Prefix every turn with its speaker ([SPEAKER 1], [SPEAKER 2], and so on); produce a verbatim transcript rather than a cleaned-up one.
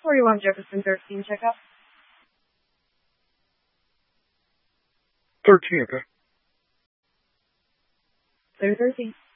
[SPEAKER 1] forty-one Jefferson thirteen, check out.
[SPEAKER 2] thirteen, okay.
[SPEAKER 1] Clear thirteen.